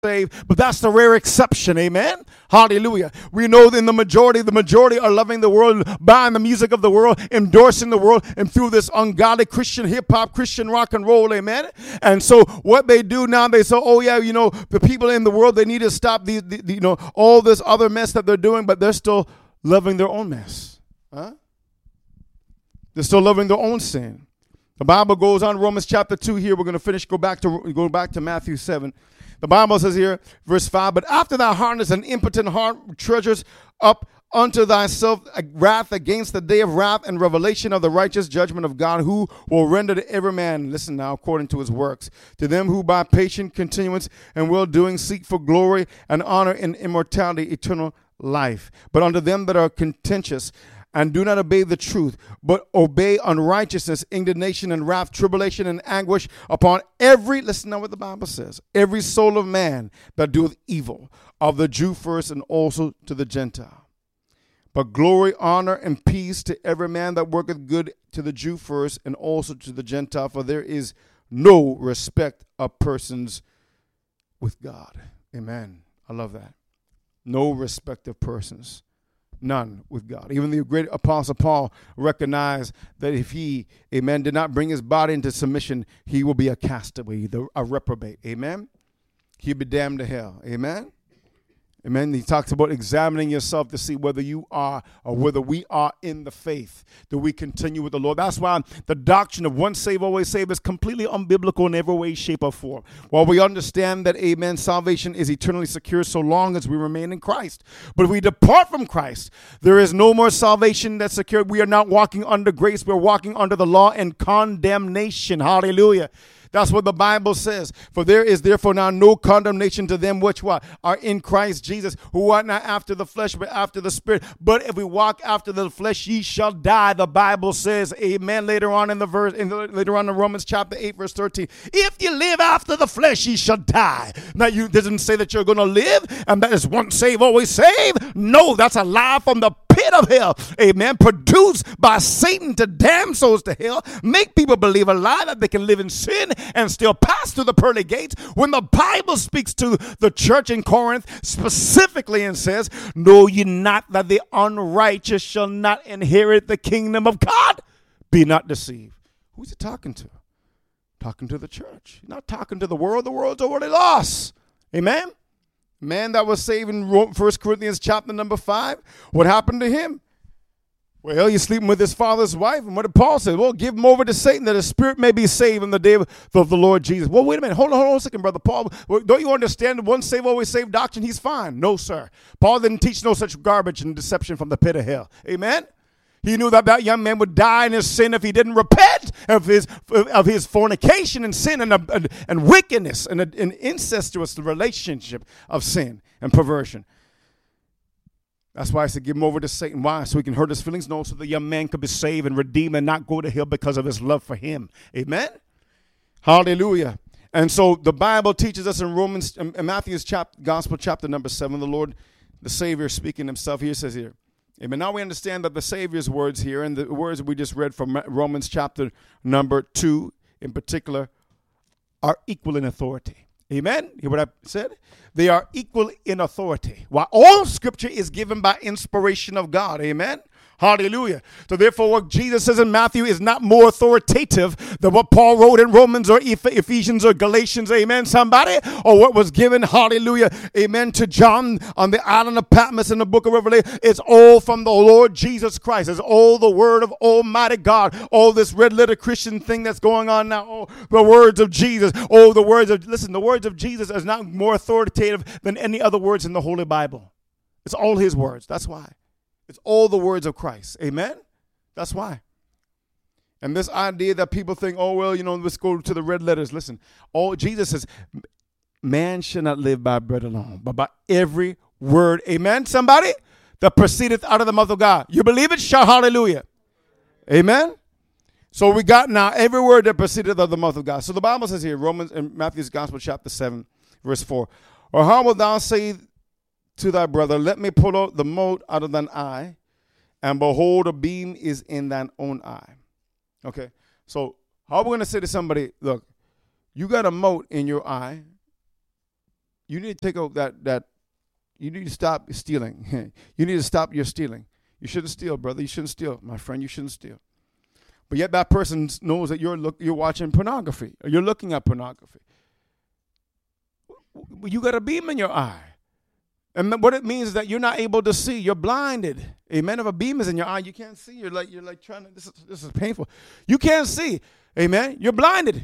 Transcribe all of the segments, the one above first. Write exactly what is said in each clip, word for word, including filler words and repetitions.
saved, but that's the rare exception. Amen. Hallelujah. We know that in the majority, the majority are loving the world, buying the music of the world, endorsing the world, and through this ungodly Christian hip hop, Christian rock and roll. Amen. And so what they do now, they say, oh yeah, you know, the people in the world, they need to stop these, the, the, you know, all this other mess that they're doing, but they're still loving their own mess. Huh? They're still loving their own sin. The Bible goes on, Romans chapter two here. We're going to finish, go back to go back to Matthew seven. The Bible says here, verse five, but after thou harness an impotent heart, treasures up unto thyself a wrath against the day of wrath and revelation of the righteous judgment of God, who will render to every man, listen now, according to his works. To them who by patient continuance and well-doing seek for glory and honor and immortality, eternal life. But unto them that are contentious and do not obey the truth, but obey unrighteousness, indignation and wrath, tribulation and anguish upon every, listen now what the Bible says, every soul of man that doeth evil, of the Jew first and also to the Gentile. But glory, honor, and peace to every man that worketh good, to the Jew first and also to the Gentile, for there is no respect of persons with God. Amen. I love that. No respect of persons. None with God. Even the great apostle Paul recognized that if he, amen, did not bring his body into submission, he will be a castaway, a reprobate. Amen. He'll be damned to hell. Amen. Amen. He talks about examining yourself to see whether you are or whether we are in the faith. Do we continue with the Lord? That's why the doctrine of once saved, always saved is completely unbiblical in every way, shape, or form. While we understand that, amen, salvation is eternally secure so long as we remain in Christ. But if we depart from Christ, there is no more salvation that's secure. We are not walking under grace. We're walking under the law and condemnation. Hallelujah. That's what the Bible says. For there is therefore now no condemnation to them which what are in Christ Jesus, who walk not after the flesh, but after the Spirit. But if we walk after the flesh, ye shall die. The Bible says, amen, later on in the verse, in the, later on in Romans chapter eight, verse thirteen. If you live after the flesh, ye shall die. Now, you doesn't say that you're going to live, and that is once saved, always saved. No, that's a lie from the pit of hell. Amen. Produced by Satan to damn souls to hell. Make people believe a lie that they can live in sin and still pass through the pearly gates, when the Bible speaks to the church in Corinth specifically and says, know ye not that the unrighteous shall not inherit the kingdom of God? Be not deceived. Who's he talking to? Talking to the church. Not talking to the world. The world's already lost. Amen. Man that was saved in First Corinthians chapter number five. What happened to him? Well, he's sleeping with his father's wife. And what did Paul say? Well, give him over to Satan that his spirit may be saved in the day of the Lord Jesus. Well, wait a minute. Hold on, hold on a second, Brother Paul. Don't you understand the once saved, always saved doctrine? He's fine. No, sir. Paul didn't teach no such garbage and deception from the pit of hell. Amen? He knew that that young man would die in his sin if he didn't repent of his of his fornication and sin and, and, and wickedness and an incestuous relationship of sin and perversion. That's why I said give him over to Satan. Why? So he can hurt his feelings? No, so the young man could be saved and redeemed and not go to hell because of his love for him. Amen? Hallelujah. And so the Bible teaches us in Romans, in Matthew's chapter, Gospel chapter number seven, the Lord, the Savior speaking himself here says here, amen. Now we understand that the Savior's words here and the words we just read from Romans chapter number two in particular are equal in authority. Amen. Hear what I said? They are equal in authority. While all scripture is given by inspiration of God. Amen. Hallelujah. So therefore what Jesus says in Matthew is not more authoritative than what Paul wrote in Romans or Ephesians or Galatians. Amen, somebody? Or what was given, hallelujah, amen, to John on the island of Patmos in the book of Revelation. It's all from the Lord Jesus Christ. It's all the word of Almighty God. All this red letter Christian thing that's going on now. Oh, the words of Jesus. Oh, the words of, listen, the words of Jesus is not more authoritative than any other words in the Holy Bible. It's all his words. That's why. It's all the words of Christ. Amen? That's why. And this idea that people think, oh, well, you know, let's go to the red letters. Listen, all Jesus says, man shall not live by bread alone, but by every word. Amen, somebody? That proceedeth out of the mouth of God. You believe it? Shout hallelujah. Amen? So we got now every word that proceedeth out of the mouth of God. So the Bible says here, Romans in Matthew's Gospel chapter seven, verse four, or how wilt thou say to thy brother, let me pull out the mote out of thine eye, and behold, a beam is in thine own eye. Okay, so how are we going to say to somebody, look, you got a mote in your eye. you need to take out that, that, you need to stop stealing. You need to stop your stealing. You shouldn't steal, brother. You shouldn't steal. My friend, you shouldn't steal. But yet that person knows that you're look, you're watching pornography, or you're looking at pornography. You got a beam in your eye. And what it means is that you're not able to see. You're blinded. Amen. If a beam is in your eye, you can't see. You're like, you're like trying to, this is, this is painful. You can't see. Amen. You're blinded.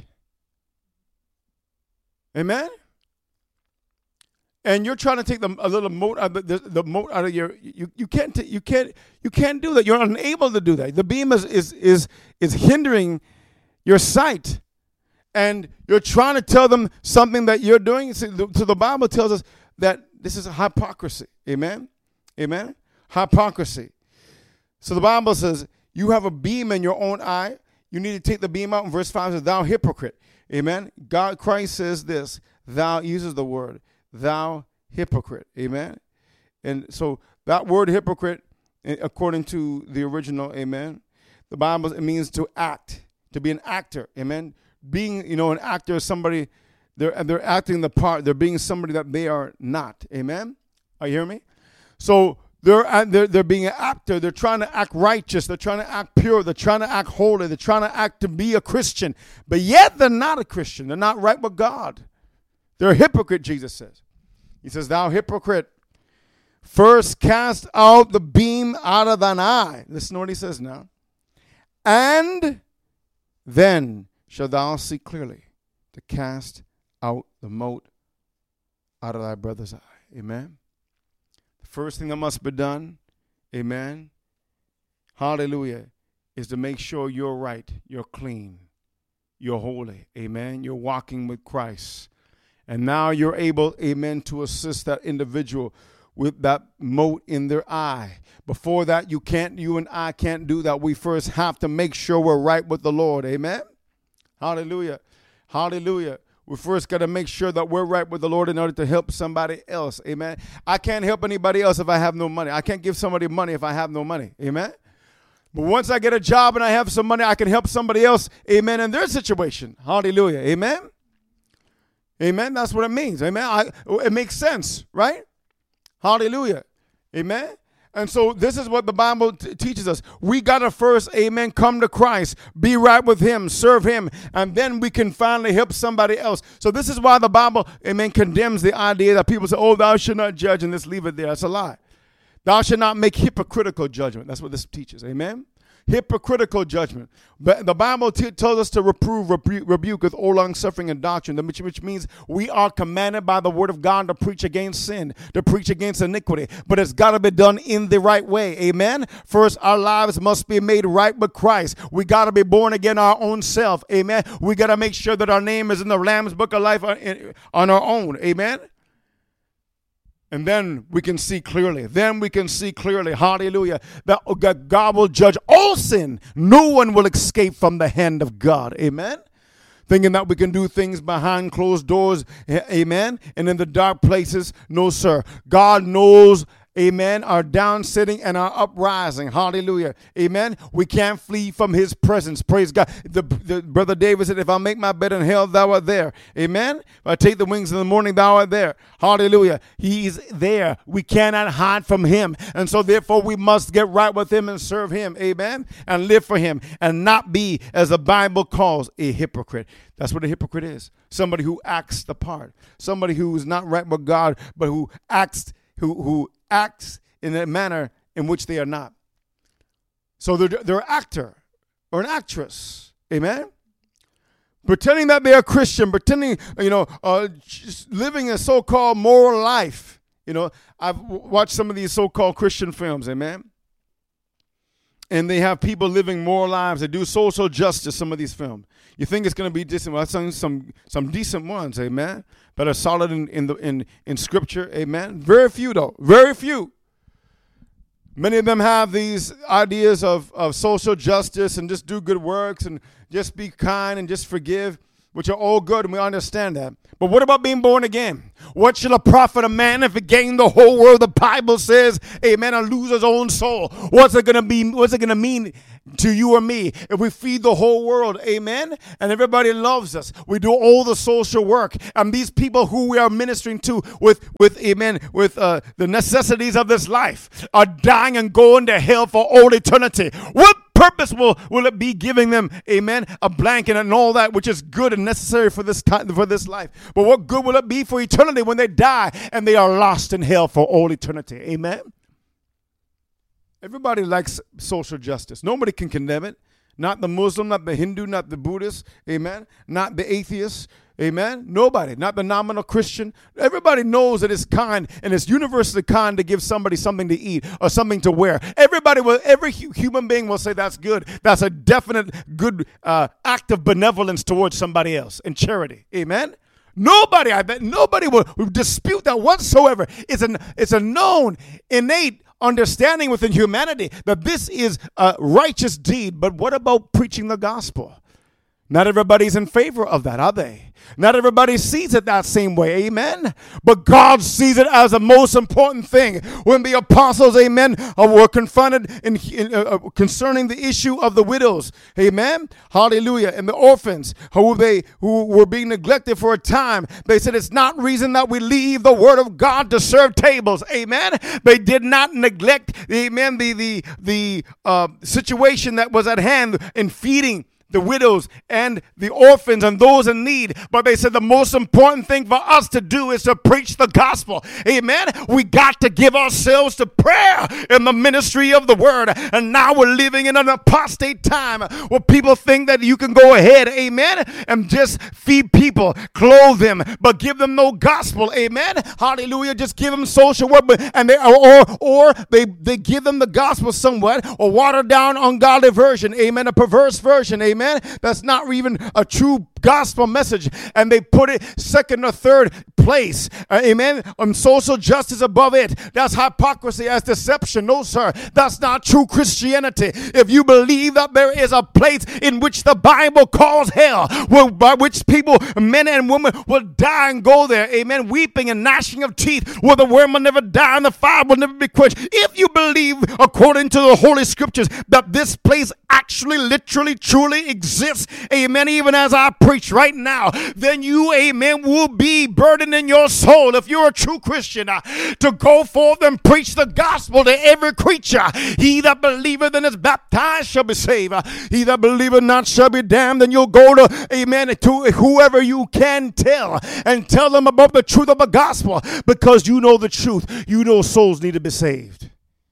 Amen. And you're trying to take the, a little mote out of the, the, the mote out of your, you, you can't, t- you can't, you can't do that. You're unable to do that. The beam is, is, is, is hindering your sight. And you're trying to tell them something that you're doing. So the, so the Bible tells us that this is a hypocrisy. Amen? Amen? Hypocrisy. So the Bible says, you have a beam in your own eye. You need to take the beam out. In verse five, it says, thou hypocrite. Amen? God, Christ says this. Thou uses the word. Thou hypocrite. Amen? And so that word hypocrite, according to the original, amen, the Bible, it means to act, to be an actor. Amen? Being, you know, an actor is somebody, they're, they're acting the part. They're being somebody that they are not. Amen? Are you hearing me? So they're, they're, they're being an actor. They're trying to act righteous. They're trying to act pure. They're trying to act holy. They're trying to act to be a Christian. But yet they're not a Christian. They're not right with God. They're a hypocrite, Jesus says. He says, thou hypocrite, first cast out the beam out of thine eye. Listen to what he says now. And then shall thou see clearly to cast out the mote out of thy brother's eye. Amen. The first thing that must be done, amen, hallelujah, is to make sure you're right, you're clean, you're holy. Amen. You're walking with Christ. And now you're able, amen, to assist that individual with that mote in their eye. Before that, you can't, you and I can't do that. We first have to make sure we're right with the Lord. Amen. Hallelujah. Hallelujah. We first got to make sure that we're right with the Lord in order to help somebody else. Amen. I can't help anybody else if I have no money. I can't give somebody money if I have no money. Amen. But once I get a job and I have some money, I can help somebody else. Amen. In their situation. Hallelujah. Amen. Amen. That's what it means. Amen. I, it makes sense, right? Hallelujah. Amen. And so this is what the Bible t- teaches us. We got to first, amen, come to Christ, be right with him, serve him, and then we can finally help somebody else. So this is why the Bible, amen, condemns the idea that people say, oh, thou should not judge, and just leave it there. That's a lie. Thou should not make hypocritical judgment. That's what this teaches. Amen. Hypocritical judgment. But the Bible t- tells us to reprove, rebu- rebuke with all long suffering and doctrine, which, which means we are commanded by the word of God to preach against sin, to preach against iniquity. But it's got to be done in the right way. Amen. First, our lives must be made right with Christ. We got to be born again our own self. Amen. We got to make sure that our name is in the Lamb's Book of Life on, on our own. Amen. And then we can see clearly. Then we can see clearly, hallelujah, that God will judge all sin. No one will escape from the hand of God. Amen. Thinking that we can do things behind closed doors. Amen. And in the dark places. No, sir. God knows, amen, our down sitting and our uprising. Hallelujah. Amen. We can't flee from his presence. Praise God. The, the brother David said, if I make my bed in hell, thou art there. Amen. If I take the wings in the morning, thou art there. Hallelujah. He's there. We cannot hide from him. And so therefore we must get right with him and serve him. Amen. And live for him and not be, as the Bible calls, a hypocrite. That's what a hypocrite is. Somebody who acts the part. Somebody who is not right with God, but who acts, who, who acts in a manner in which they are not. So they're, they're an actor or an actress. Amen. Pretending that they are Christian, pretending, you know, uh, just living a so-called moral life. You know, I've watched some of these so-called Christian films. Amen. And they have people living moral lives. They do social justice, some of these films. You think it's going to be decent. Well, I've seen some, some decent ones, amen, that are solid in, in, the, in, in Scripture, amen. Very few, though. Very few. Many of them have these ideas of, of social justice and just do good works and just be kind and just forgive. which are all good, and we understand that. But what about being born again? What shall it profit a man if he gain the whole world? The Bible says, amen, and lose his own soul. What's it gonna be? What's it gonna mean to you or me if we feed the whole world? Amen. And everybody loves us. We do all the social work, and these people who we are ministering to with, with amen, with uh, the necessities of this life are dying and going to hell for all eternity. What purpose will, will it be giving them, amen, a blanket and all that, which is good and necessary for this time, for this life? But what good will it be for eternity when they die and they are lost in hell for all eternity? Amen. Everybody likes social justice. Nobody can condemn it. Not the Muslim, not the Hindu, not the Buddhist, amen, not the atheist, amen, nobody, not the nominal Christian. Everybody knows that it's kind and it's universally kind to give somebody something to eat or something to wear. Everybody will, every human being will say that's good. That's a definite good uh, act of benevolence towards somebody else and charity, amen. Nobody, I bet, nobody will, will dispute that whatsoever. It's an, it's a known, innate understanding within humanity that this is a righteous deed. But what about preaching the gospel? Not everybody's in favor of that, are they? Not everybody sees it that same way, amen? But God sees it as the most important thing. When the apostles, amen, uh, were confronted in, in, uh, concerning the issue of the widows, amen, hallelujah, and the orphans who they who were being neglected for a time, they said it's not reason that we leave the word of God to serve tables, amen? They did not neglect, amen, the, the, the uh, situation that was at hand in feeding the widows and the orphans and those in need. But they said the most important thing for us to do is to preach the gospel. Amen. We got to give ourselves to prayer in the ministry of the word. And now we're living in an apostate time where people think that you can go ahead, amen, and just feed people, clothe them, but give them no gospel. Amen. Hallelujah. Just give them social work, but, and they or or they, they give them the gospel somewhat, or watered down ungodly version. Amen. A perverse version. Amen. Amen. That's not even a true gospel message, and they put it second or third place. Uh, amen. On social justice above it. That's hypocrisy, as deception. No, sir. That's not true Christianity. If you believe that there is a place in which the Bible calls hell, where, by which people, men and women, will die and go there, amen, weeping and gnashing of teeth, where the worm will never die and the fire will never be quenched. If you believe, according to the Holy Scriptures, that this place actually, literally, truly exists, amen, even as I preach right now, then you, amen, will be burdened in your soul, if you're a true Christian, uh, to go forth and preach the gospel to every creature. He that believeth and is baptized shall be saved. Uh, he that believeth not shall be damned. And you'll go to, amen, to whoever you can tell and tell them about the truth of the gospel, because you know the truth. You know souls need to be saved.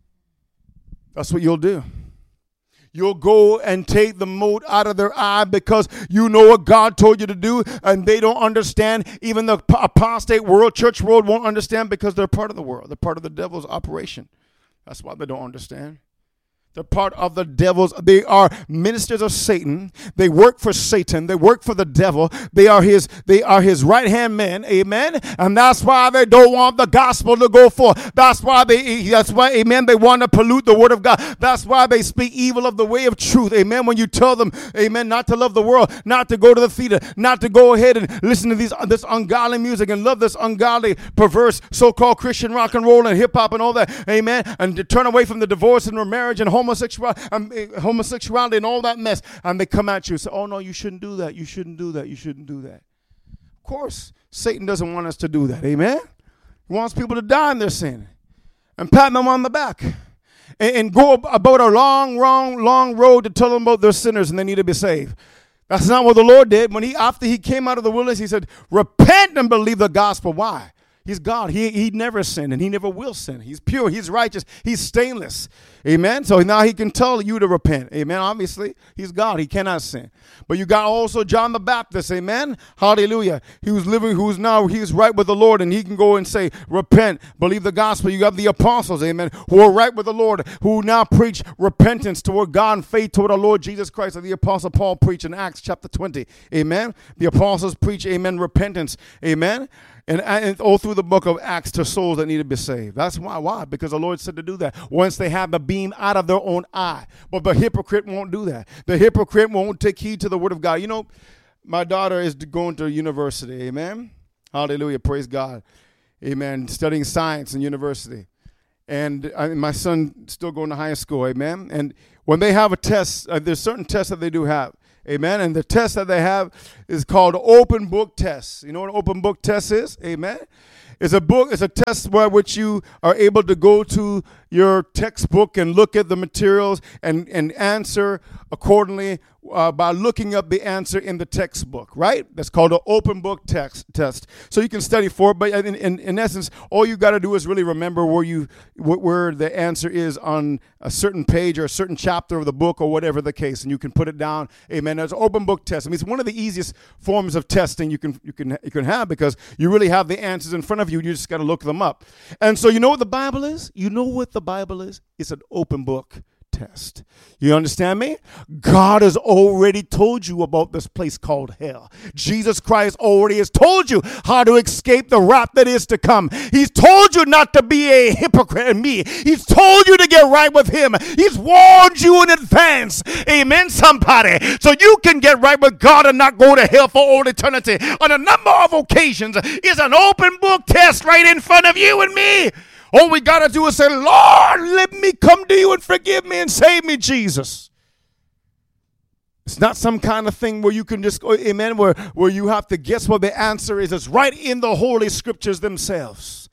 That's what you'll do. You'll go and take the mote out of their eye because you know what God told you to do, and they don't understand. Even the apostate world, church world, won't understand because they're part of the world. They're part of the devil's operation. That's why they don't understand. They're part of the devil's. They are ministers of Satan. They work for Satan. They work for the devil. They are his. They are his right hand men. Amen. And that's why they don't want the gospel to go forth. That's why they. That's why. Amen. They want to pollute the word of God. That's why they speak evil of the way of truth. Amen. When you tell them, amen, not to love the world, not to go to the theater, not to go ahead and listen to these this ungodly music and love this ungodly, perverse, so-called Christian rock and roll and hip hop and all that. Amen. And to turn away from the divorce and remarriage and home. Homosexuality, um, homosexuality and all that mess, and they come at you and say, oh no, you shouldn't do that, you shouldn't do that, you shouldn't do that. Of course, Satan doesn't want us to do that, amen? He wants people to die in their sin and pat them on the back and, and go about a long, long, long road to tell them about their sinners and they need to be saved. That's not what the Lord did. When he, after he came out of the wilderness, he said, repent and believe the gospel. Why? He's God. He, he never sinned, and he never will sin. He's pure. He's righteous. He's stainless. Amen. So now he can tell you to repent. Amen. Obviously, he's God. He cannot sin. But you got also John the Baptist. Amen. Hallelujah. He was living, who's now, he's right with the Lord, and he can go and say, repent, believe the gospel. You got the apostles, amen, who are right with the Lord, who now preach repentance toward God and faith toward our Lord Jesus Christ, like the apostle Paul preached in Acts chapter twenty. Amen. The apostles preach, amen, repentance. Amen. And, and all through the book of Acts to souls that need to be saved. That's why. Why? Because the Lord said to do that. Once they have the beam out of their own eye. But the hypocrite won't do that. The hypocrite won't take heed to the word of God. You know, my daughter is going to university. Amen. Hallelujah. Praise God. Amen. Studying science in university. And I, my son still going to high school. Amen. And when they have a test, uh, there's certain tests that they do have. Amen. And the test that they have is called open book tests. You know what an open book test is? Amen. It's a book, it's a test by which you are able to go to your textbook and look at the materials and, and answer accordingly uh, by looking up the answer in the textbook, right? That's called an open book text test. So you can study for it, but in, in, in essence, all you got to do is really remember where you where the answer is on a certain page or a certain chapter of the book or whatever the case, and you can put it down. Amen. It's an open book test. I mean, it's one of the easiest forms of testing you can you can you can have because you really have the answers in front of you. You just got to look them up. And so you know what the Bible is? You know what the Bible is? It's an open book test. You understand me? God has already told you about this place called hell. Jesus Christ already has told you how to escape the wrath that is to come. He's told you not to be a hypocrite in me. He's told you to get right with him. He's warned you in advance. Amen, somebody. So you can get right with God and not go to hell for all eternity. On a number of occasions, it's an open book test right in front of you and me. All we got to do is say, Lord, let me come to you and forgive me and save me, Jesus. It's not some kind of thing where you can just go, amen, where, where you have to guess what the answer is. It's right in the Holy Scriptures themselves.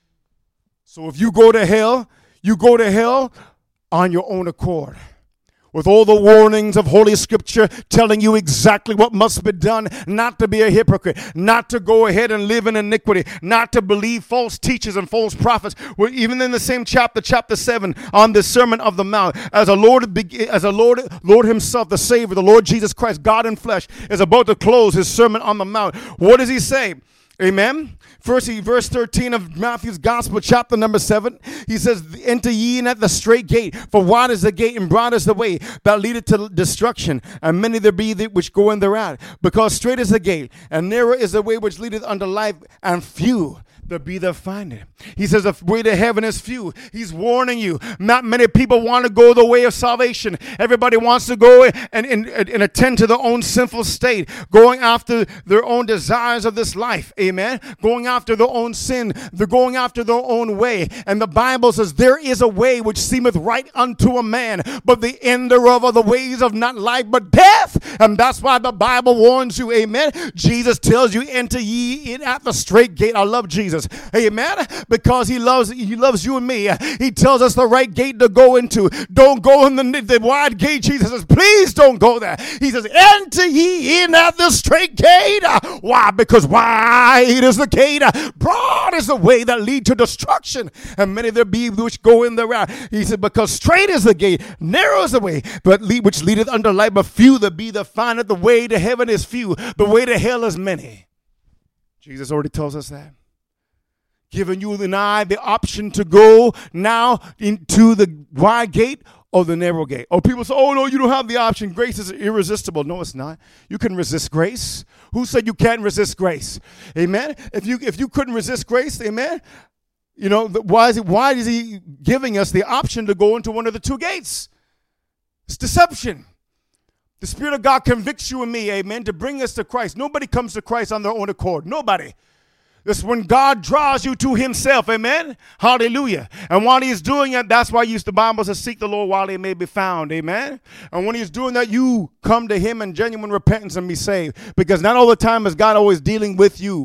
So if you go to hell, you go to hell on your own accord. With all the warnings of Holy Scripture telling you exactly what must be done, not to be a hypocrite, not to go ahead and live in iniquity, not to believe false teachers and false prophets. We're even in the same chapter, chapter seven, on the Sermon of the Mount, as a Lord, as a Lord, Lord Himself, the Savior, the Lord Jesus Christ, God in flesh, is about to close His Sermon on the Mount. What does He say? Amen. First, verse thirteen of Matthew's Gospel, chapter number seven, he says, enter ye in at the straight gate, for wide is the gate and broad is the way that leadeth to destruction, and many there be that which go in thereat. Because straight is the gate, and narrow is the way which leadeth unto life, and few there be that find it. He says the way to heaven is few. He's warning you. Not many people want to go the way of salvation. Everybody wants to go and, and, and attend to their own sinful state, going after their own desires of this life. Amen. Going after their own sin. They're going after their own way. And the Bible says there is a way which seemeth right unto a man, but the end thereof are the ways of not life but death. And that's why the Bible warns you. Amen. Jesus tells you, enter ye in at the straight gate. I love Jesus. Amen. Because he loves he loves you and me. He tells us the right gate to go into. Don't go in the, the wide gate. Jesus says, please don't go there. He says, enter ye in at the straight gate. Why? Because wide is the gate. Broad is the way that lead to destruction. And many there be which go in thereat. He said, because straight is the gate, narrow is the way, but lead, which leadeth unto life, but few there be that find it. The way to heaven is few. The way to hell is many. Jesus already tells us that. Giving you and I the option to go now into the wide gate or the narrow gate. Or people say, oh, no, you don't have the option. Grace is irresistible. No, it's not. You can resist grace. Who said you can't resist grace? Amen? If you if you couldn't resist grace, amen, you know, why is, it, why is He giving us the option to go into one of the two gates? It's deception. The Spirit of God convicts you and me, amen, to bring us to Christ. Nobody comes to Christ on their own accord. Nobody. It's when God draws you to Himself, amen? Hallelujah. And while He's doing it, that's why the Bible says, seek the Lord while He may be found, amen? And when He's doing that, you come to Him in genuine repentance and be saved. Because not all the time is God always dealing with you.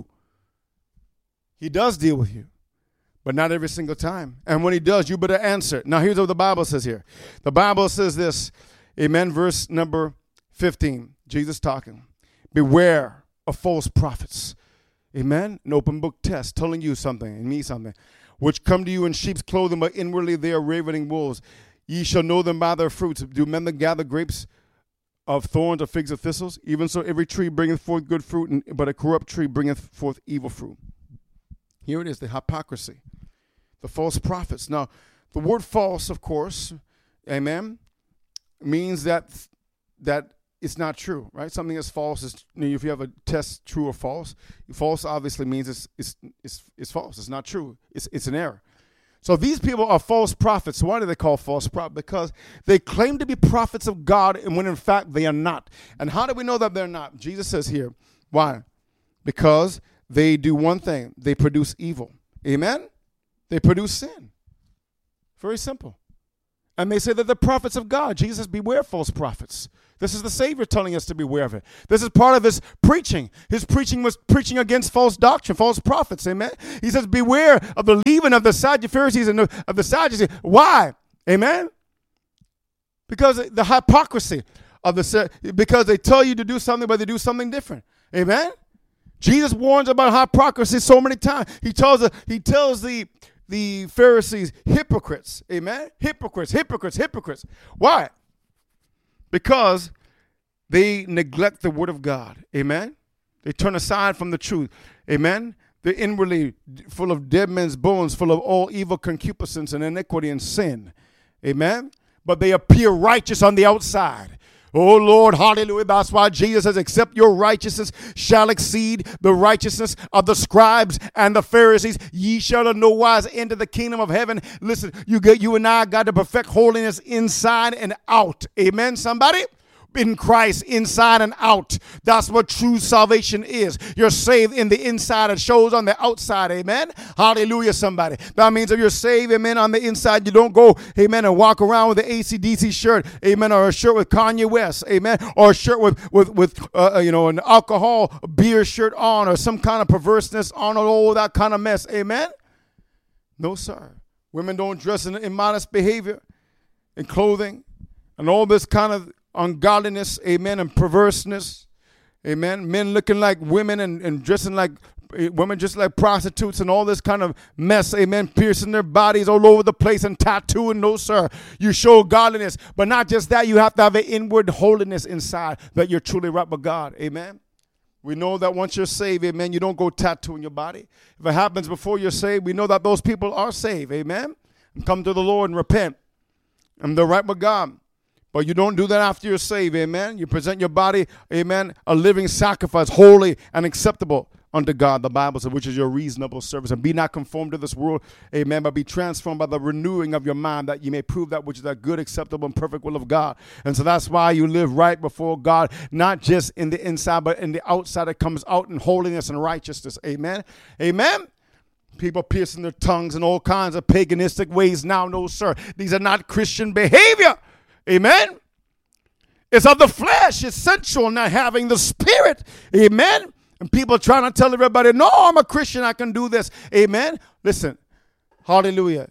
He does deal with you, but not every single time. And when He does, you better answer. Now, here's what the Bible says here. The Bible says this, amen, verse number fifteen, Jesus talking. Beware of false prophets. Amen? An open book test telling you something and me something. Which come to you in sheep's clothing, but inwardly they are ravening wolves. Ye shall know them by their fruits. Do men that gather grapes of thorns or figs of thistles? Even so every tree bringeth forth good fruit, and, but a corrupt tree bringeth forth evil fruit. Here it is, the hypocrisy. The false prophets. Now, the word false, of course, amen, means that that it's not true, right? Something that's false is, you know, if you have a test, true or false, false obviously means it's it's it's, it's false. It's not true. It's it's an error. So these people are false prophets. Why do they call false prophets? Because they claim to be prophets of God, and when in fact they are not. And how do we know that they're not? Jesus says here, why? Because they do one thing. They produce evil. Amen? They produce sin. Very simple. And they say that they're prophets of God. Jesus, beware false prophets. This is the Savior telling us to beware of it. This is part of his preaching. His preaching was preaching against false doctrine, false prophets. Amen. He says, beware of the leaven of the Sadducees and the, of the Sadducees. Why? Amen. Because the hypocrisy of the, because they tell you to do something, but they do something different. Amen. Jesus warns about hypocrisy so many times. He tells the, he tells the, the Pharisees, hypocrites. Amen. Hypocrites, hypocrites, hypocrites. Why? Because they neglect the word of God. Amen. They turn aside from the truth. Amen. They're inwardly full of dead men's bones, full of all evil concupiscence and iniquity and sin. Amen. But they appear righteous on the outside. Oh, Lord, hallelujah. That's why Jesus says, except your righteousness shall exceed the righteousness of the scribes and the Pharisees, ye shall in no wise enter the kingdom of heaven. Listen, you get, you and I got to perfect holiness inside and out. Amen, somebody? In Christ, inside and out. That's what true salvation is. You're saved in the inside. It shows on the outside. Amen. Hallelujah, somebody. That means if you're saved, amen, on the inside, you don't go, amen, and walk around with an A C D C shirt, amen, or a shirt with Kanye West, amen, or a shirt with, with, with uh, you know, an alcohol beer shirt on, or some kind of perverseness on, or all that kind of mess. Amen. No, sir. Women don't dress in immodest behavior and clothing and all this kind of ungodliness, amen, and perverseness, amen. Men looking like women and, and dressing like uh, women, just like prostitutes and all this kind of mess, amen, piercing their bodies all over the place and tattooing. No, sir. You show godliness, but not just that. You have to have an inward holiness inside that you're truly right with God, amen. We know that once you're saved, amen, you don't go tattooing your body. If it happens before you're saved, we know that those people are saved, amen, and come to the Lord and repent, and they're right with God. But you don't do that after you're saved, amen. You present your body, amen, a living sacrifice, holy and acceptable unto God, the Bible says, which is your reasonable service. And be not conformed to this world, amen, but be transformed by the renewing of your mind, that you may prove that which is that good, acceptable, and perfect will of God. And so that's why you live right before God, not just in the inside, but in the outside. It comes out in holiness and righteousness, amen. Amen. People piercing their tongues in all kinds of paganistic ways now. No, sir. These are not Christian behavior. Amen. It's of the flesh. It's sensual, not having the spirit. Amen. And people trying to tell everybody, no, I'm a Christian. I can do this. Amen. Listen. Hallelujah.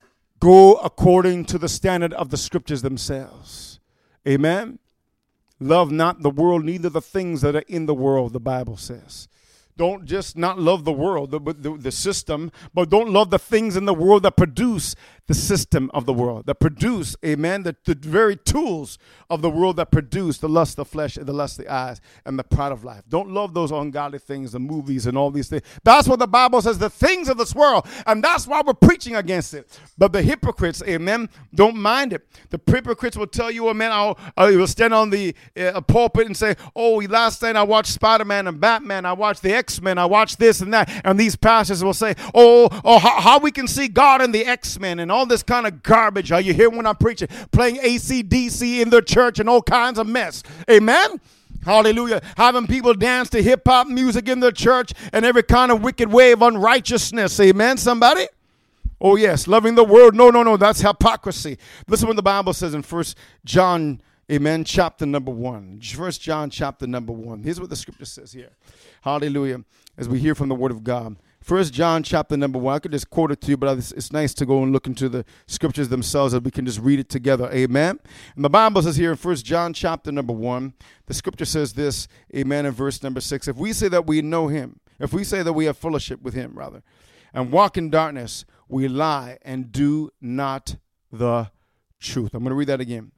Go according to the standard of the scriptures themselves. Amen. Love not the world, neither the things that are in the world, the Bible says. Don't just not love the world, the, the, the system, but don't love the things in the world that produce the system of the world, that produce, amen, the, the very tools of the world that produce the lust of flesh and the lust of the eyes and the pride of life. Don't love those ungodly things, the movies and all these things. That's what the Bible says, the things of this world, and that's why we're preaching against it. But the hypocrites, amen, don't mind it. The hypocrites will tell you, amen, I'll, I will stand on the uh, pulpit and say, oh, last night I watched Spider-Man and Batman, I watched the X-Men, I watched this and that, and these pastors will say, oh, oh how, how we can see God in the X-Men and all this kind of garbage. Are you hearing when I'm preaching? Playing A C D C in their church and all kinds of mess. Amen? Hallelujah. Having people dance to hip-hop music in their church and every kind of wicked way of unrighteousness. Amen, somebody? Oh, yes. Loving the world. No, no, no. That's hypocrisy. Listen what the Bible says in First John, amen, chapter number one. First John chapter number one. Here's what the scripture says here. Hallelujah. As we hear from the word of God. First John chapter number one. I could just quote it to you, but it's, it's nice to go and look into the scriptures themselves and we can just read it together. Amen. And the Bible says here in First John chapter number one, the scripture says this, amen, in verse number six. If we say that we know him, if we say that we have fellowship with him, rather, and walk in darkness, we lie and do not the truth. I'm going to read that again.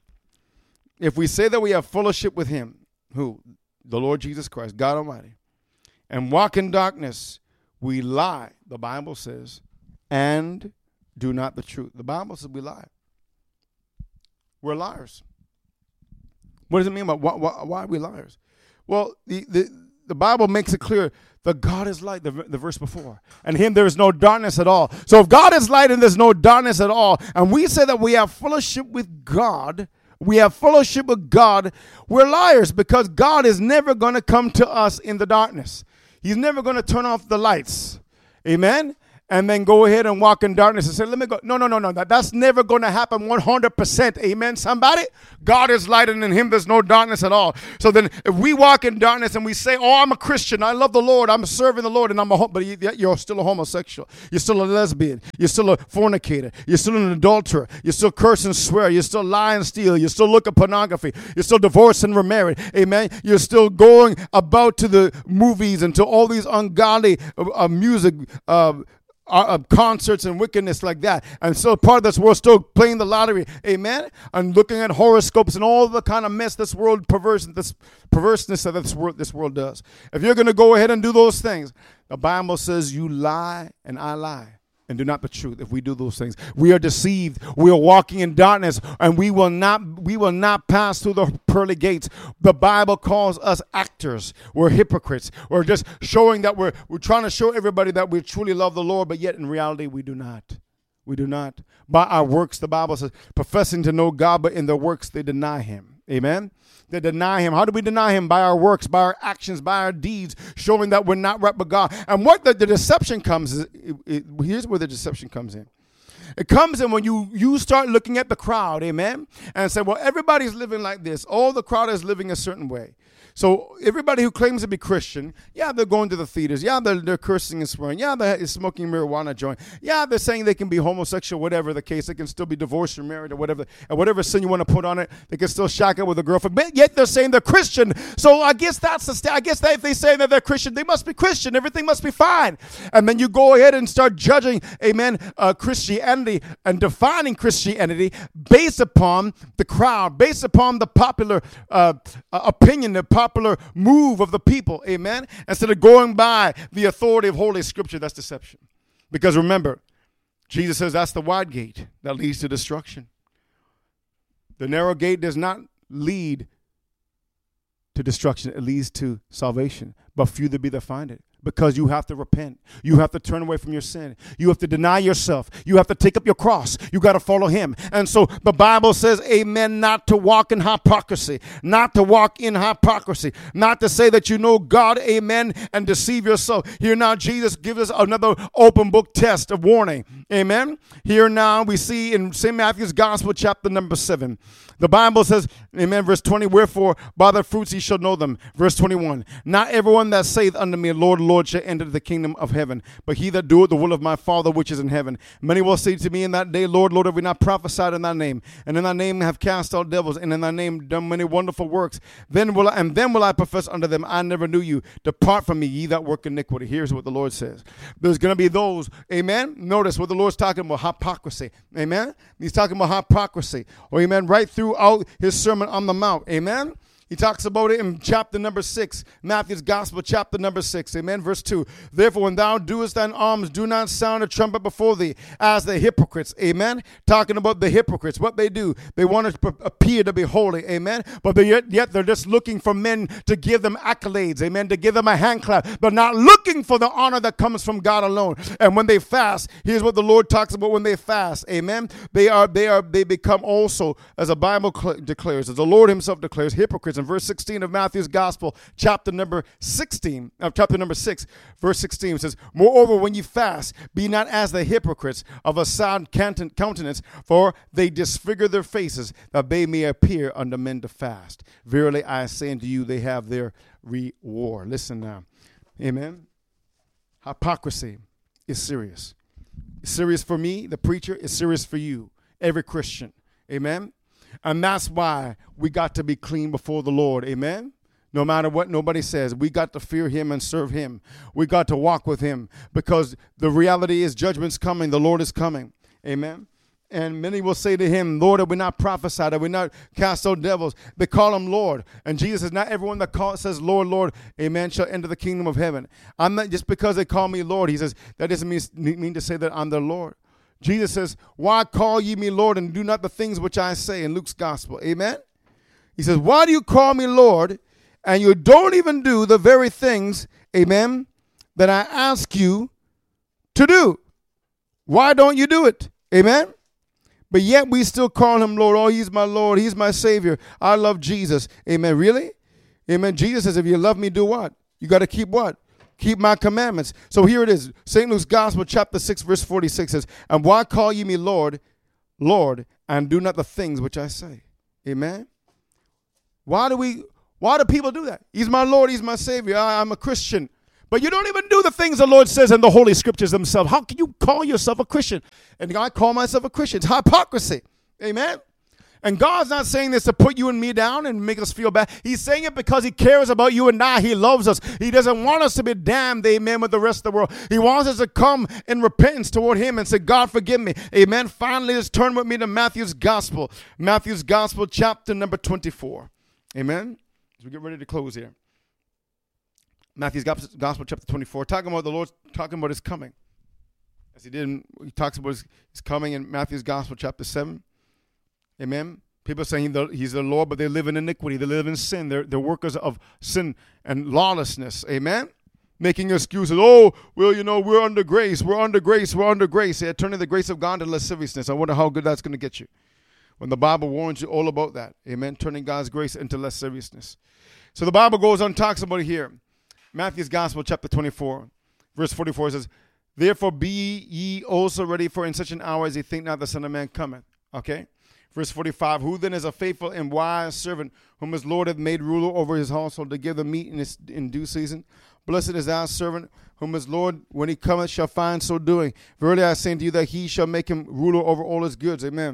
If we say that we have fellowship with him, who? The Lord Jesus Christ, God Almighty, and walk in darkness, we lie, the Bible says, and do not the truth. The Bible says we lie. We're liars. What does it mean by why, why, why are we liars? Well, the, the, the Bible makes it clear The God is light, the, the verse before. And in him there is no darkness at all. So if God is light and there's no darkness at all, and we say that we have fellowship with God, we have fellowship with God, we're liars, because God is never going to come to us in the darkness. He's never going to turn off the lights. Amen? And then go ahead and walk in darkness and say, let me go. No, no, no, no. That, that's never going to happen one hundred percent. Amen, somebody? God is light, and in him there's no darkness at all. So then if we walk in darkness and we say, oh, I'm a Christian, I love the Lord, I'm serving the Lord, and I'm a hom-, but you're still a homosexual. You're still a lesbian. You're still a fornicator. You're still an adulterer. You're still curse and swear. You're still lie and steal. You're still look at pornography. You're still divorced and remarried. Amen? You're still going about to the movies and to all these ungodly uh, uh, music uh Uh, uh, concerts and wickedness like that. And so part of this world still playing the lottery. Amen? And looking at horoscopes and all the kind of mess this world, perverse, this perverseness that this world, this world does. If you're going to go ahead and do those things, the Bible says you lie and I lie and do not the truth. If we do those things, we are deceived. We are walking in darkness, and we will not we will not pass through the pearly gates. The Bible calls us actors. We're hypocrites. We're just showing that we're we're trying to show everybody that we truly love the Lord, but yet in reality we do not. We do not. By our works, the Bible says, professing to know God, but in their works they deny him. Amen? They deny him. How do we deny him? By our works, by our actions, by our deeds, showing that we're not right with God. And what the, the deception comes is, it, it, here's where the deception comes in. It comes in when you, you start looking at the crowd, amen, and say, well, everybody's living like this. All the crowd is living a certain way. So everybody who claims to be Christian, yeah, they're going to the theaters. Yeah, they're, they're cursing and swearing. Yeah, they're smoking marijuana joint. Yeah, they're saying they can be homosexual, whatever the case. They can still be divorced or married or whatever. And whatever sin you want to put on it, they can still shack it with a girlfriend. But yet they're saying they're Christian. So I guess that's the st- I guess that if they say that they're Christian, they must be Christian. Everything must be fine. And then you go ahead and start judging, amen, uh, Christianity and defining Christianity based upon the crowd, based upon the popular uh, uh, opinion, the popular move of the people, amen, instead of going by the authority of Holy Scripture. That's deception. Because remember, Jesus says that's the wide gate that leads to destruction. The narrow gate does not lead to destruction. It leads to salvation, but few there be that find it. Because you have to repent. You have to turn away from your sin. You have to deny yourself. You have to take up your cross. You got to follow him. And so the Bible says, amen, not to walk in hypocrisy. Not to walk in hypocrisy. Not to say that you know God, amen, and deceive yourself. Here now Jesus gives us another open book test of warning. Amen. Here now we see in Saint Matthew's Gospel, chapter number seven. The Bible says, amen, verse twenty, wherefore by their fruits ye shall know them. Verse twenty-one, not everyone that saith unto me, Lord, Lord, shall enter the kingdom of heaven, but he that doeth the will of my Father which is in heaven. Many will say to me in that day, Lord, Lord, have we not prophesied in thy name? And in thy name have cast out devils, and in thy name done many wonderful works. Then will I, and then will I profess unto them, I never knew you. Depart from me, ye that work iniquity. Here's what the Lord says. There's going to be those, amen. Notice what the Lord's talking about, hypocrisy. Amen. He's talking about hypocrisy. Or amen, right throughout his Sermon on the Mount. Amen. He talks about it in chapter number six, Matthew's Gospel, chapter number six, amen, verse two. Therefore, when thou doest thine alms, do not sound a trumpet before thee, as the hypocrites, amen. Talking about the hypocrites, what they do, they want to p- appear to be holy, amen. But they, yet, yet they're just looking for men to give them accolades, amen, to give them a hand clap, but not looking for the honor that comes from God alone. And when they fast, here's what the Lord talks about when they fast, amen. They are, they are, they become also, as the Bible cl- declares, as the Lord himself declares, hypocrites. In verse sixteen of Matthew's Gospel, chapter number sixteen, uh, chapter number six, verse sixteen, it says, moreover, when ye fast, be not as the hypocrites of a sad countenance, for they disfigure their faces, that they may appear unto men to fast. Verily I say unto you, they have their reward. Listen now. Amen. Hypocrisy is serious. It's serious for me, the preacher. It's serious for you, every Christian. Amen. And that's why we got to be clean before the Lord. Amen. No matter what nobody says, we got to fear him and serve him. We got to walk with him, because the reality is judgment's coming. The Lord is coming. Amen. And many will say to him, Lord, have we not prophesied? Have we not cast out devils? They call him Lord. And Jesus says, not everyone that call, says, Lord, Lord, amen, shall enter the kingdom of heaven. I'm not, just because they call me Lord, he says, that doesn't mean, mean to say that I'm their Lord. Jesus says, why call ye me Lord and do not the things which I say, in Luke's Gospel? Amen. He says, why do you call me Lord and you don't even do the very things, amen, that I ask you to do. Why don't you do it? Amen. But yet we still call him Lord. Oh, he's my Lord. He's my Savior. I love Jesus. Amen. Really? Amen. Jesus says, if you love me, do what? You got to keep what? Keep my commandments. So here it is. Saint Luke's Gospel, chapter six, verse forty-six says, and why call ye me Lord, Lord, and do not the things which I say? Amen. Why do we, why do people do that? He's my Lord. He's my Savior. I, I'm a Christian. But you don't even do the things the Lord says in the Holy Scriptures themselves. How can you call yourself a Christian? And I call myself a Christian. It's hypocrisy. Amen. And God's not saying this to put you and me down and make us feel bad. He's saying it because he cares about you and I. He loves us. He doesn't want us to be damned, amen, with the rest of the world. He wants us to come in repentance toward him and say, God, forgive me. Amen. Finally, let's turn with me to Matthew's Gospel. Matthew's Gospel, chapter number twenty-four. Amen. As we get ready to close here. Matthew's Gospel, chapter twenty-four, talking about the Lord, talking about his coming. As he did, in, he talks about his, his coming in Matthew's Gospel, chapter seven. Amen. People are saying he's the Lord, but they live in iniquity. They live in sin. They're, they're workers of sin and lawlessness. Amen. Making excuses. Oh, well, you know, we're under grace. We're under grace. We're under grace. They're turning the grace of God to lasciviousness. I wonder how good that's going to get you. When the Bible warns you all about that. Amen. Turning God's grace into lasciviousness. So the Bible goes on, talks about it here. Matthew's Gospel, chapter twenty-four, verse forty-four says, therefore be ye also ready, for in such an hour as ye think not the Son of Man cometh. Okay. Verse forty-five, who then is a faithful and wise servant, whom his Lord hath made ruler over his household, to give the meat in, his, in due season? Blessed is our servant, whom his Lord, when he cometh, shall find so doing. Verily I say unto you that he shall make him ruler over all his goods. Amen.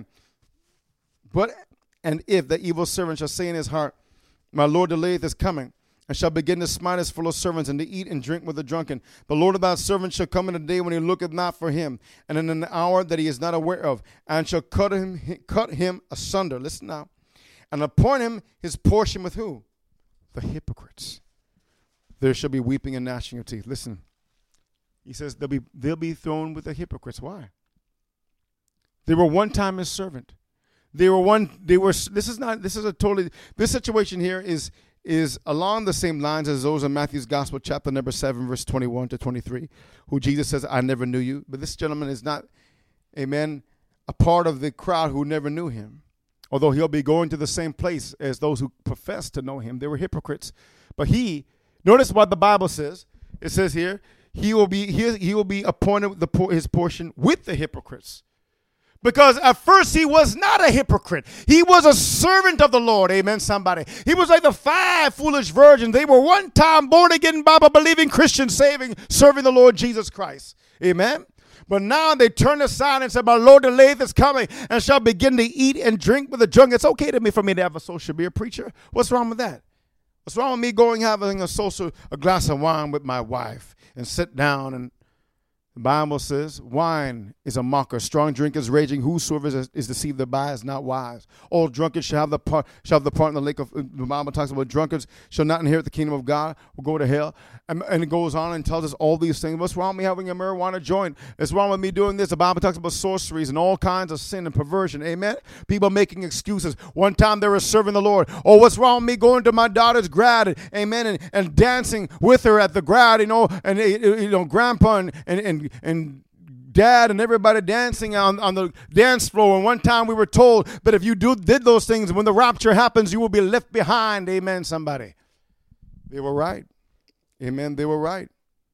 But, and if the evil servant shall say in his heart, my Lord delayeth his coming, and shall begin to smite his fellow servants, and to eat and drink with the drunken, the Lord of that servant shall come in a day when he looketh not for him, and in an hour that he is not aware of, and shall cut him cut him asunder. Listen now. And appoint him his portion with who? The hypocrites. There shall be weeping and gnashing of teeth. Listen. He says they'll be they'll be thrown with the hypocrites. Why? They were one time his servant. They were one, they were, this is not, this is a totally, this situation here is, is along the same lines as those in Matthew's Gospel, chapter number seven, verse twenty-one to twenty-three, who Jesus says, I never knew you. But this gentleman is not, amen, a part of the crowd who never knew him. Although he'll be going to the same place as those who profess to know him. They were hypocrites. But he, notice what the Bible says. It says here, he will be, he, he will be appointed the, his portion with the hypocrites. Because at first he was not a hypocrite. He was a servant of the Lord. Amen, somebody. He was like the five foolish virgins. They were one time born again, Bible-believing Christians, saving, serving the Lord Jesus Christ. Amen. But now they turn aside and say, my Lord delayeth is coming, and shall begin to eat and drink with the drunk. It's okay to me for me to have a social beer preacher. What's wrong with that? What's wrong with me going having a social, a glass of wine with my wife and sit down? And the Bible says, wine is a mocker, strong drink is raging. Whosoever is, is deceived thereby is not wise. All drunkards shall have the part, shall have the part in the lake of. The Bible talks about drunkards shall not inherit the kingdom of God. Will go to hell, and, and it goes on and tells us all these things. What's wrong with me having a marijuana joint? What's wrong with me doing this? The Bible talks about sorceries and all kinds of sin and perversion. Amen. People making excuses. One time they were serving the Lord. Oh, what's wrong with me going to my daughter's grad? Amen. And, and dancing with her at the grad. You know, and you know, grandpa and and. and and dad and everybody dancing on, on the dance floor. And one time we were told that if you do did those things, when the rapture happens, you will be left behind. Amen, somebody. They were right. Amen, they were right.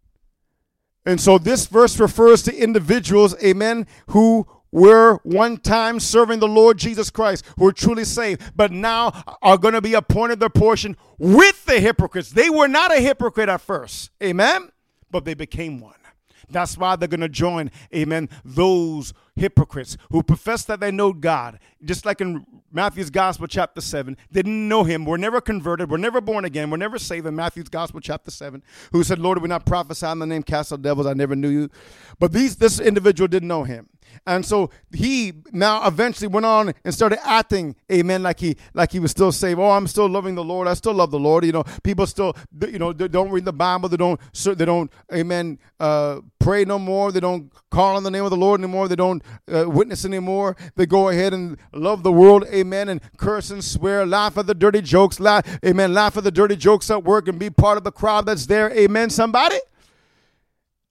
And so this verse refers to individuals, amen, who were one time serving the Lord Jesus Christ, who were truly saved, but now are going to be appointed their portion with the hypocrites. They were not a hypocrite at first. Amen, but they became one. That's why they're going to join, amen, those hypocrites who profess that they know God. Just like in Matthew's Gospel, chapter seven, they didn't know him, were never converted, were never born again, were never saved in Matthew's Gospel, chapter seven, who said, Lord, we not prophesy in the name, cast out devils, I never knew you. But these, this individual didn't know him. And so he now eventually went on and started acting, amen, like he like he was still saved. Oh, I'm still loving the Lord. I still love the Lord. You know, people still, you know, they don't read the Bible. They don't, they don't, amen, uh, pray no more. They don't call on the name of the Lord anymore. They don't uh, witness anymore. They go ahead and love the world, amen, and curse and swear, laugh at the dirty jokes, laugh, amen, laugh at the dirty jokes at work and be part of the crowd that's there, amen, somebody.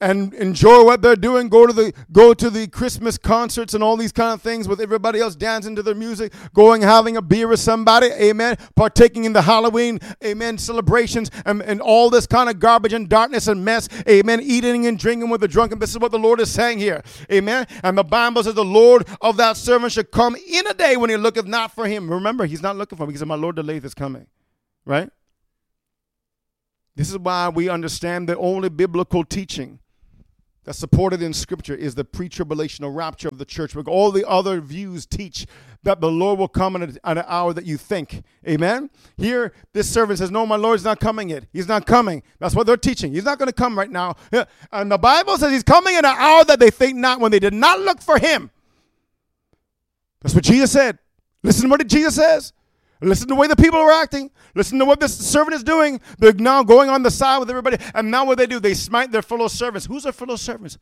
and enjoy what they're doing, go to the go to the Christmas concerts and all these kind of things with everybody else dancing to their music, going having a beer with somebody, amen, partaking in the Halloween, amen, celebrations and, and all this kind of garbage and darkness and mess, amen, eating and drinking with the drunken. This is what the Lord is saying here, amen. And the Bible says the Lord of that servant should come in a day when he looketh not for him. Remember, he's not looking for him. He said, my Lord delayeth his coming, right? This is why we understand the only biblical teaching that's supported in Scripture is the pre-tribulational rapture of the church. All the other views teach that the Lord will come at an hour that you think. Amen? Here, this servant says, no, my Lord's not coming yet. He's not coming. That's what they're teaching. He's not going to come right now. And the Bible says he's coming at an hour that they think not, when they did not look for him. That's what Jesus said. Listen to what Jesus says. Listen to the way the people are acting. Listen to what this servant is doing. They're now going on the side with everybody. And now what they do, they smite their fellow servants. Who's their fellow servants?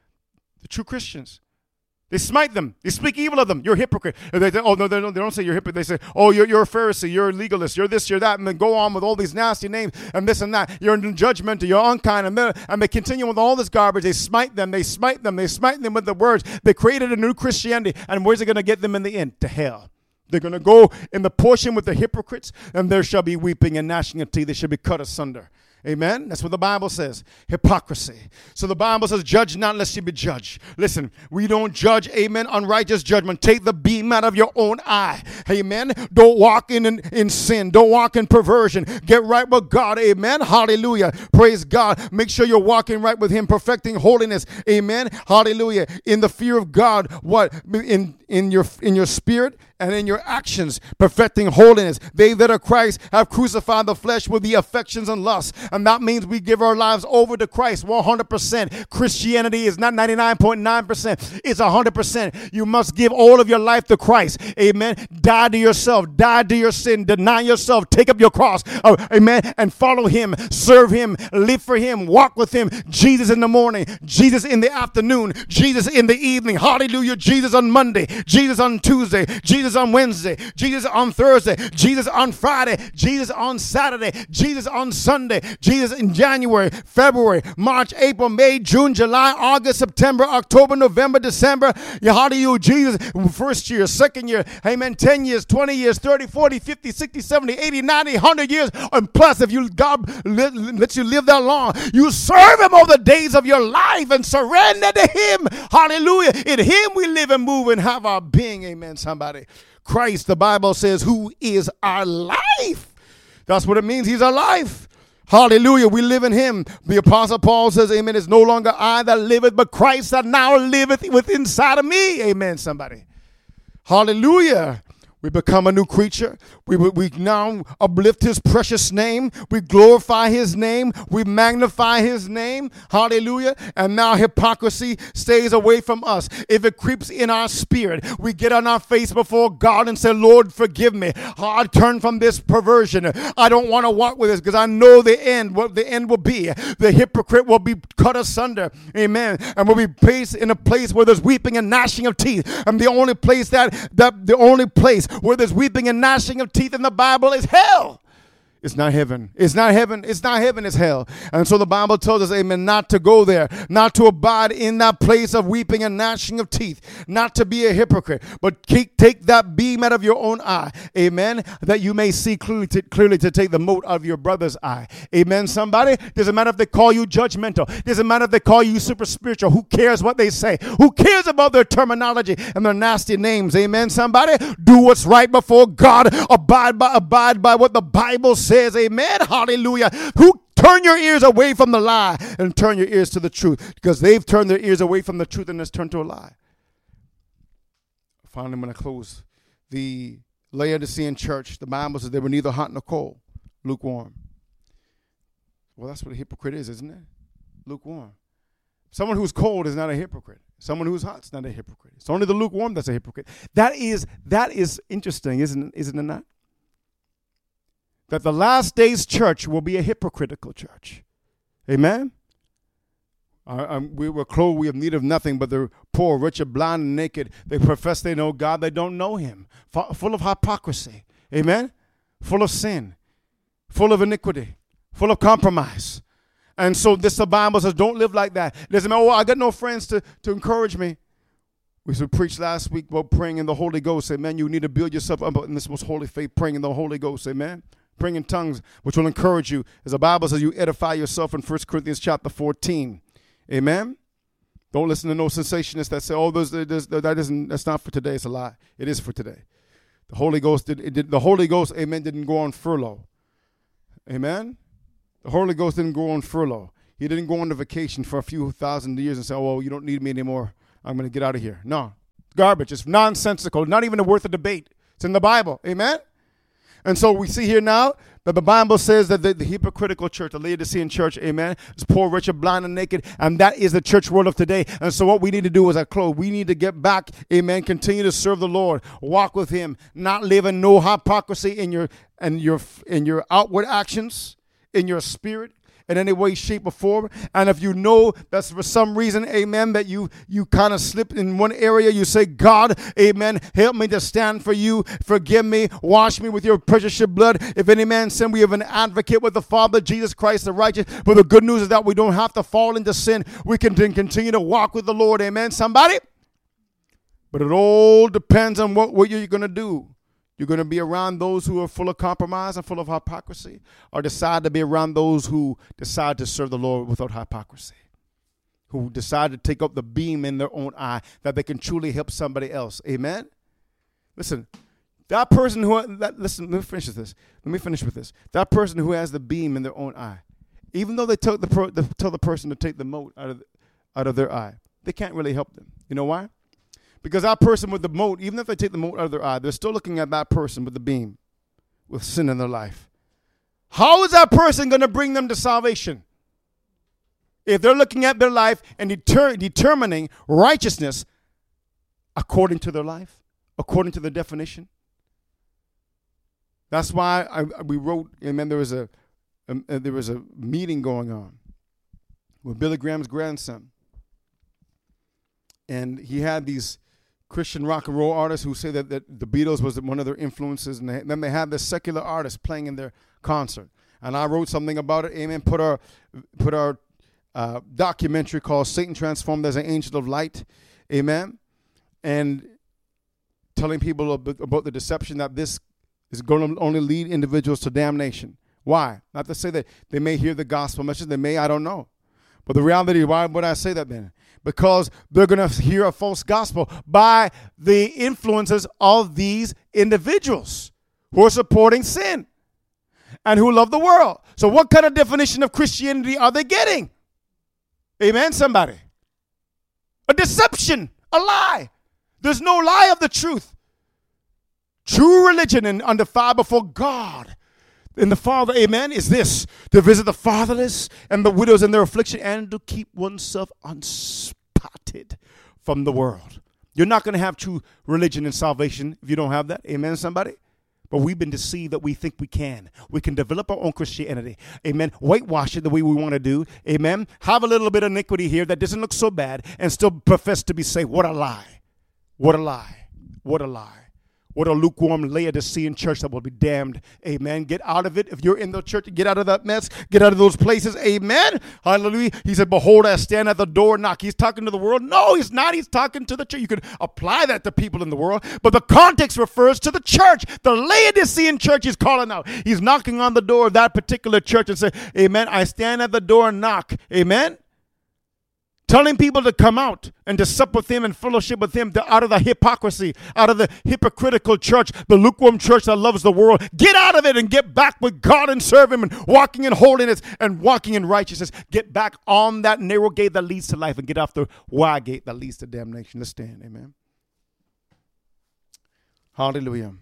The true Christians. They smite them. They speak evil of them. You're a hypocrite. And they, oh, no, they don't, they don't say you're a hypocrite. They say, oh, you're, you're a Pharisee. You're a legalist. You're this, you're that. And then go on with all these nasty names and this and that. You're judgmental. You're unkind. And, then, and they continue with all this garbage. They smite them. They smite them. They smite them with the words. They created a new Christianity. And where's it going to get them in the end? To hell. They're going to go in the portion with the hypocrites, and there shall be weeping and gnashing of teeth. They shall be cut asunder. Amen? That's what the Bible says. Hypocrisy. So the Bible says, judge not lest you be judged. Listen, we don't judge, amen, unrighteous judgment. Take the beam out of your own eye. Amen? Don't walk in, in, in sin. Don't walk in perversion. Get right with God. Amen? Hallelujah. Praise God. Make sure you're walking right with him, perfecting holiness. Amen? Hallelujah. In the fear of God, what? In, in, your, in your spirit and in your actions, perfecting holiness. They that are Christ have crucified the flesh with the affections and lusts. And that means we give our lives over to Christ one hundred percent. Christianity is not ninety-nine point nine percent. It's one hundred percent. You must give all of your life to Christ. Amen. Die to yourself. Die to your sin. Deny yourself. Take up your cross. Oh, amen. And follow him. Serve him. Live for him. Walk with him. Jesus in the morning. Jesus in the afternoon. Jesus in the evening. Hallelujah. Jesus on Monday. Jesus on Tuesday. Jesus on Wednesday. Jesus on Thursday. Jesus on Friday. Jesus on Saturday. Jesus on Sunday. Jesus in January, February, March, April, May, June, July, August, September, October, November, December. How do you, Jesus, first year, second year, amen, ten years, twenty years, thirty, forty, fifty, sixty, seventy, eighty, ninety, one hundred years. And plus, if you God let, lets you live that long, you serve him all the days of your life and surrender to him. Hallelujah. In him we live and move and have our being. Amen, somebody. Christ, the Bible says, who is our life. That's what it means. He's our life. Hallelujah. We live in him. The Apostle Paul says, amen, it's no longer I that liveth, but Christ that now liveth within inside of me. Amen, somebody. Hallelujah. We become a new creature. We, we now uplift his precious name. We glorify his name. We magnify his name. Hallelujah. And now hypocrisy stays away from us. If it creeps in our spirit, we get on our face before God and say, Lord, forgive me. I turn from this perversion. I don't want to walk with this because I know the end, what the end will be. The hypocrite will be cut asunder. Amen. And will be placed in a place where there's weeping and gnashing of teeth. And the only place that, that the only place where there's weeping and gnashing of teeth in the Bible is hell. It's not heaven. It's not heaven. It's not heaven. It's hell. And so the Bible tells us, amen, not to go there, not to abide in that place of weeping and gnashing of teeth, not to be a hypocrite, but take, take that beam out of your own eye, amen, that you may see clearly to, clearly to take the mote out of your brother's eye. Amen, somebody? Doesn't matter if they call you judgmental. Doesn't matter if they call you super spiritual. Who cares what they say? Who cares about their terminology and their nasty names? Amen, somebody? Do what's right before God. Abide by, abide by what the Bible says. Says, amen, hallelujah. Who turn your ears away from the lie and turn your ears to the truth, because they've turned their ears away from the truth and has turned to a lie. Finally, I'm going to close. The Laodicean church, the Bible says they were neither hot nor cold, lukewarm. Well, that's what a hypocrite is, isn't it? Lukewarm. Someone who's cold is not a hypocrite. Someone who's hot is not a hypocrite. It's only the lukewarm that's a hypocrite. That is that is interesting, isn't isn't it not? That the last days church will be a hypocritical church. Amen? Uh, um, we were clothed, we have need of nothing, but the poor, rich, blind, and naked. They profess they know God, they don't know him. F- full of hypocrisy. Amen? Full of sin. Full of iniquity. Full of compromise. And so this the Bible says, don't live like that. It doesn't matter, oh, I got no friends to, to encourage me. We should preach last week about praying in the Holy Ghost. Amen. You need to build yourself up in this most holy faith, praying in the Holy Ghost. Amen. Praying in tongues, which will encourage you. As the Bible says, you edify yourself in First Corinthians chapter fourteen. Amen. Don't listen to no sensationists that say, oh, those, those, that isn't, that's not for today. It's a lie. It is for today. The Holy Ghost did, it did the Holy Ghost, amen, didn't go on furlough. Amen. The Holy Ghost didn't go on furlough. He didn't go on a vacation for a few thousand years and say, oh, well, you don't need me anymore. I'm going to get out of here. No. Garbage. It's nonsensical. Not even worth a debate. It's in the Bible. Amen. And so we see here now that the Bible says that the, the hypocritical church, the Laodicean church, amen, is poor, wretched, blind, and naked. And that is the church world of today. And so what we need to do is I close. We need to get back, amen, continue to serve the Lord, walk with him, not live in no hypocrisy in your, in your, in your outward actions, in your spirit, in any way, shape, or form. And if you know that's for some reason, amen, that you you kind of slipped in one area, you say, God, amen, help me to stand for you. Forgive me. Wash me with your precious shed blood. If any man sin, we have an advocate with the Father, Jesus Christ the righteous. But the good news is that we don't have to fall into sin. We can continue to walk with the Lord. Amen, somebody? But it all depends on what, what you're going to do. You're going to be around those who are full of compromise and full of hypocrisy, or decide to be around those who decide to serve the Lord without hypocrisy, who decide to take up the beam in their own eye that they can truly help somebody else. Amen? Listen, that person who, that, listen, let me finish with this. Let me finish with this. That person who has the beam in their own eye, even though they tell the, pro, the, tell the person to take the mote out of, out of their eye, they can't really help them. You know why? Because that person with the mote, even if they take the mote out of their eye, they're still looking at that person with the beam, with sin in their life. How is that person going to bring them to salvation? If they're looking at their life and deter- determining righteousness according to their life, according to the definition. That's why I, we wrote, and then there was a, a there was a meeting going on with Billy Graham's grandson. And he had these Christian rock and roll artists who say that, that the Beatles was one of their influences, and they, then they had the secular artists playing in their concert. And I wrote something about it. Amen. Put our put our uh, documentary called "Satan Transformed as an Angel of Light." Amen. And telling people about, about the deception that this is going to only lead individuals to damnation. Why? Not to say that they may hear the gospel message. They may. I don't know. But the reality, why would I say that then? Because they're going to hear a false gospel by the influences of these individuals who are supporting sin and who love the world. So what kind of definition of Christianity are they getting? Amen, somebody. A deception, a lie. There's no lie of the truth. True religion and undefiled before God and the Father, amen, is this: to visit the fatherless and the widows in their affliction and to keep oneself unspotted from the world. You're not going to have true religion and salvation if you don't have that. Amen, somebody? But we've been deceived that we think we can. We can develop our own Christianity. Amen. Whitewash it the way we want to do. Amen. Have a little bit of iniquity here that doesn't look so bad and still profess to be saved. What a lie. What a lie. What a lie. What a lukewarm Laodicean church that will be damned. Amen. Get out of it. If you're in the church, get out of that mess. Get out of those places. Amen. Hallelujah. He said, behold, I stand at the door and knock. He's talking to the world. No, he's not. He's talking to the church. You could apply that to people in the world, but the context refers to the church. The Laodicean church he's calling out. He's knocking on the door of that particular church and say, amen, I stand at the door and knock. Amen. Telling people to come out and to sup with him and fellowship with him, to, out of the hypocrisy, out of the hypocritical church, the lukewarm church that loves the world. Get out of it and get back with God and serve him and walking in holiness and walking in righteousness. Get back on that narrow gate that leads to life and get off the wide gate that leads to damnation. Let's stand. Amen. Hallelujah.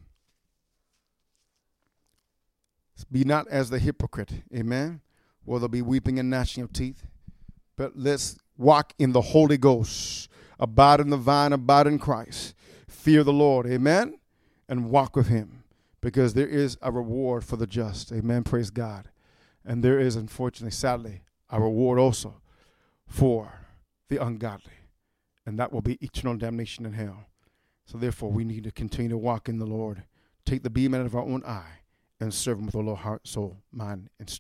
Be not as the hypocrite. Amen. Where there'll be weeping and gnashing of teeth. But let's walk in the Holy Ghost. Abide in the vine, abide in Christ. Fear the Lord, amen? And walk with him. Because there is a reward for the just, amen? Praise God. And there is, unfortunately, sadly, a reward also for the ungodly. And that will be eternal damnation in hell. So therefore, we need to continue to walk in the Lord. Take the beam out of our own eye and serve him with all our heart, soul, mind, and strength.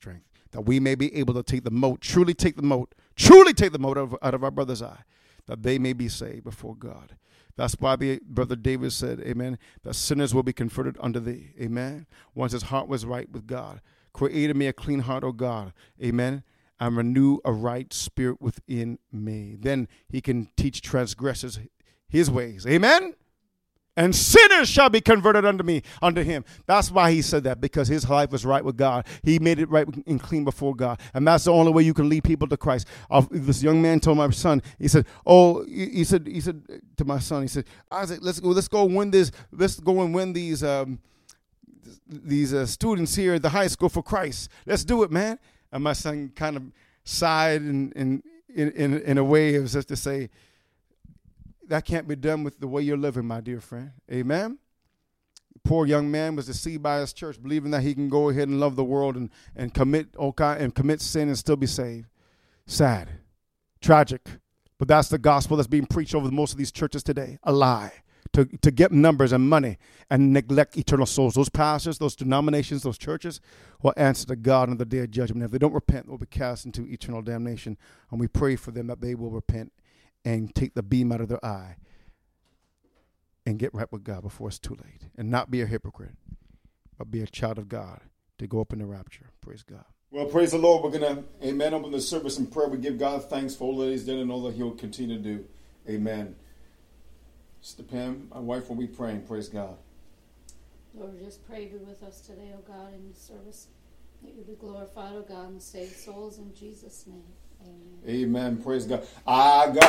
that we may be able to take the mote, truly take the mote, truly take the mote out of, out of our brother's eye, that they may be saved before God. That's why the, Brother David said, amen, that sinners will be converted unto thee, amen, once his heart was right with God. Create in me a clean heart, O God, amen, and renew a right spirit within me. Then he can teach transgressors his ways, amen, and sinners shall be converted unto me, unto him. That's why he said that, because his life was right with God. He made it right and clean before God. And that's the only way you can lead people to Christ. Uh, this young man told my son, he said, oh, he said, he said to my son, he said, Isaac, let's go, let's go win this, let's go and win these, um, these uh, students here at the high school for Christ. Let's do it, man. And my son kind of sighed in, in, in, in a way of just to say, that can't be done with the way you're living, my dear friend. Amen. The poor young man was deceived by his church, believing that he can go ahead and love the world and, and commit okay, and commit sin and still be saved. Sad. Tragic. But that's the gospel that's being preached over most of these churches today. A lie. To, to get numbers and money and neglect eternal souls. Those pastors, those denominations, those churches will answer to God on the day of judgment. If they don't repent, they'll be cast into eternal damnation. And we pray for them that they will repent and take the beam out of their eye and get right with God before it's too late. And not be a hypocrite, but be a child of God to go up in the rapture. Praise God. Well, praise the Lord. We're going to, amen, open the service in prayer. We give God thanks for all that he's done and all that he'll continue to do. Amen. Sister Pam, my wife, will be praying. Praise God. Lord, we just pray be with us today, oh God, in the service. That you be glorified, oh God, and save souls in Jesus' name. Amen. Amen. Praise God. I got